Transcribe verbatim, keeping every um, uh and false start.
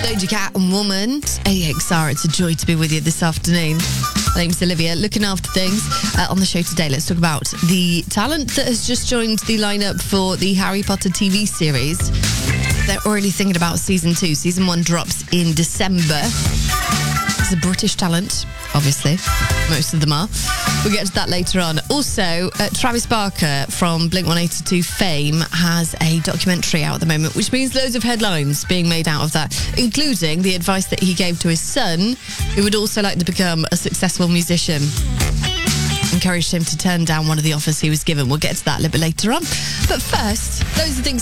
Doja Cat and Woman. A X R, it's a joy to be with you this afternoon. My name's Olivia, looking after things. Uh, on the show today, let's talk about the talent that has just joined the lineup for the Harry Potter T V series. They're already thinking about season two. Season one drops in December. It's a British talent, obviously. Most of them are. We'll get to that later on. Also, uh, Travis Barker from Blink one eighty-two fame has a documentary out at the moment, which means loads of headlines being made out of that, including the advice that he gave to his son, who would also like to become a successful musician. Encouraged him to turn down one of the offers he was given. We'll get to that a little bit later on. But first, those are things